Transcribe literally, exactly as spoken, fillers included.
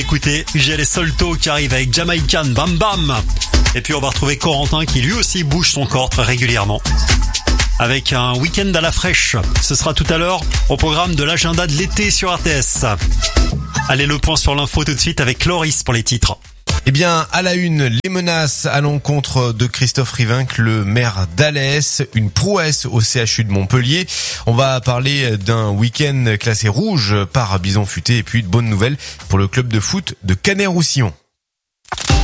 Écoutez, j'ai les Solto qui arrivent avec Jamaican Bam Bam. Et puis on va retrouver Corentin qui lui aussi bouge son corps très régulièrement. Avec un week-end à la fraîche. Ce sera tout à l'heure au programme de l'agenda de l'été sur R T S. Allez, le point sur l'info tout de suite avec Loris pour les titres. Eh bien, à la une, les menaces à l'encontre de Christophe Rivinc, le maire d'Alès, une prouesse au C H U de Montpellier. On va parler d'un week-end classé rouge par Bison Futé et puis de bonnes nouvelles pour le club de foot de Canet-Roussillon.